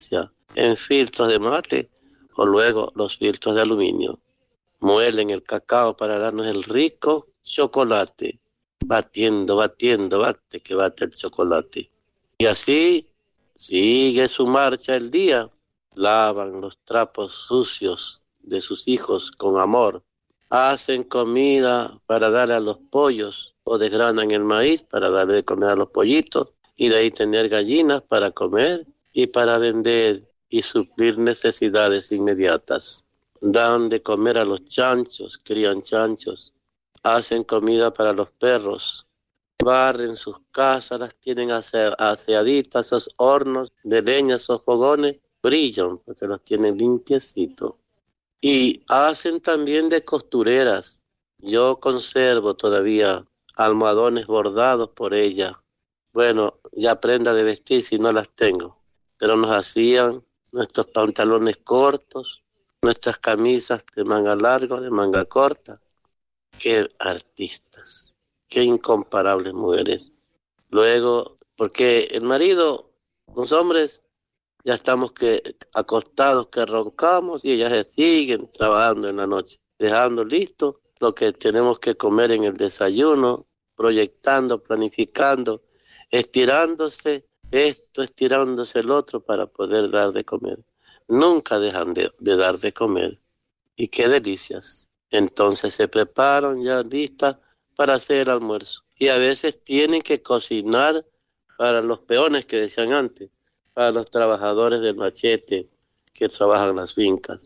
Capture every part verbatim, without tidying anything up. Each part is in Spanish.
en filtros de mate o luego los filtros de aluminio. Muelen el cacao para darnos el rico chocolate, batiendo, batiendo, bate que bate el chocolate. Y así sigue su marcha el día. Lavan los trapos sucios de sus hijos con amor. Hacen comida para darle a los pollos o desgranan el maíz para darle de comer a los pollitos y de ahí tener gallinas para comer y para vender y suplir necesidades inmediatas. Dan de comer a los chanchos, crían chanchos. Hacen comida para los perros. Barren sus casas, las tienen ase- aseaditas, esos hornos de leña, esos fogones, brillan porque los tienen limpiecitos. Y hacen también de costureras. Yo conservo todavía almohadones bordados por ella. Bueno, ya prenda de vestir si no las tengo. Pero nos hacían nuestros pantalones cortos, nuestras camisas de manga larga, de manga corta. Qué artistas, qué incomparables mujeres. Luego, porque el marido, los hombres, ya estamos que acostados, que roncamos y ellas se siguen trabajando en la noche, dejando listo lo que tenemos que comer en el desayuno, proyectando, planificando, estirándose esto, estirándose el otro para poder dar de comer. Nunca dejan de, de dar de comer. Y qué delicias. Entonces se preparan ya listas para hacer el almuerzo. Y a veces tienen que cocinar para los peones que decían antes, para los trabajadores del machete que trabajan en las fincas.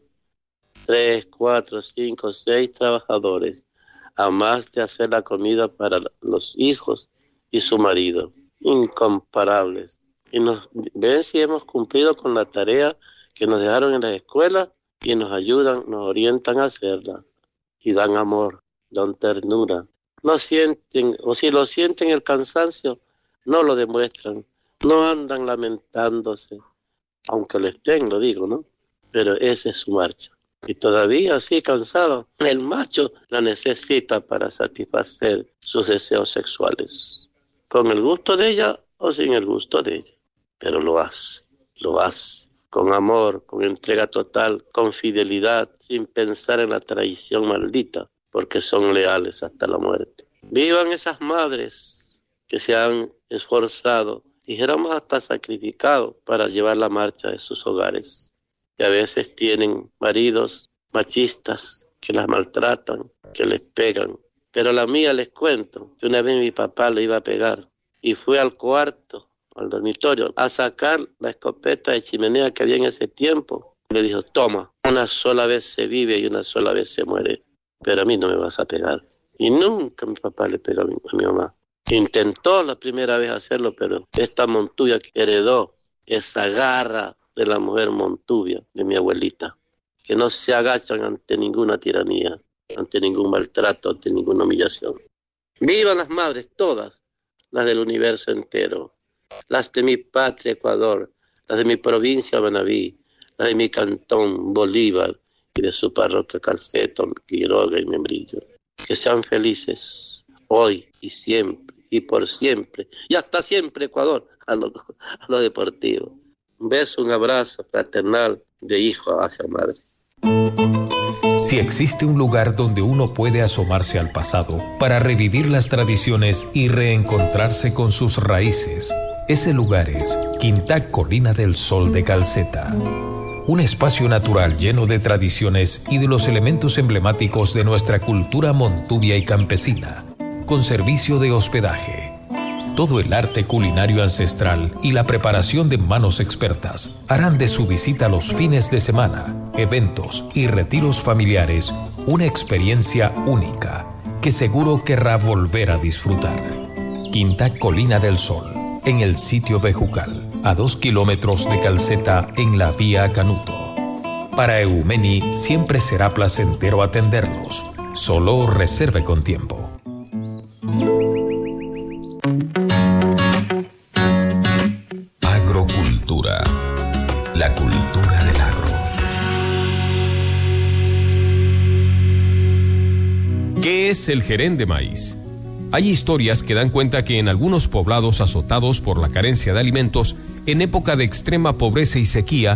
Tres, cuatro, cinco, seis trabajadores, a más de hacer la comida para los hijos y su marido. Incomparables. Y nos ven si hemos cumplido con la tarea que nos dejaron en las escuelas y nos ayudan, nos orientan a hacerla. Y dan amor, dan ternura. No sienten, o si lo sienten el cansancio, no lo demuestran. No andan lamentándose, aunque lo estén, lo digo, ¿no? Pero esa es su marcha. Y todavía así cansado, el macho la necesita para satisfacer sus deseos sexuales. Con el gusto de ella o sin el gusto de ella. Pero lo hace, lo hace. Con amor, con entrega total, con fidelidad, sin pensar en la traición maldita, porque son leales hasta la muerte. Vivan esas madres que se han esforzado, dijéramos hasta sacrificado, para llevar la marcha de sus hogares. Y a veces tienen maridos machistas que las maltratan, que les pegan. Pero la mía, les cuento, que una vez mi papá le iba a pegar y fue al cuarto, al dormitorio, a sacar la escopeta de chimenea que había en ese tiempo. Le dijo, toma, una sola vez se vive y una sola vez se muere, pero a mí no me vas a pegar. Y nunca mi papá le pegó a mi, a mi mamá. Intentó la primera vez hacerlo, pero esta Montuvia heredó esa garra de la mujer Montuvia, de mi abuelita, que no se agachan ante ninguna tiranía, ante ningún maltrato, ante ninguna humillación. ¡Vivan las madres, todas, las del universo entero! Las de mi patria Ecuador, las de mi provincia Manabí, las de mi cantón Bolívar y de su parroquia Calceto, Quiroga y Membrillo. Que sean felices hoy y siempre y por siempre y hasta siempre Ecuador a lo, a lo deportivo. Un beso, un abrazo fraternal de hijo hacia madre. Si existe un lugar donde uno puede asomarse al pasado para revivir las tradiciones y reencontrarse con sus raíces, ese lugar es Quintá Colina del Sol de Calceta. Un espacio natural lleno de tradiciones y de los elementos emblemáticos de nuestra cultura montuvia y campesina, con servicio de hospedaje. Todo el arte culinario ancestral y la preparación de manos expertas harán de su visita los fines de semana, eventos y retiros familiares una experiencia única que seguro querrá volver a disfrutar. Quintá Colina del Sol, en el sitio Bejucal, a dos kilómetros de Calceta en la vía Canuto. Para Eumeni siempre será placentero atendernos. Solo reserve con tiempo. Agrocultura, la cultura del agro. ¿Qué es el jerén de maíz? Hay historias que dan cuenta que en algunos poblados azotados por la carencia de alimentos, En época de extrema pobreza y sequía,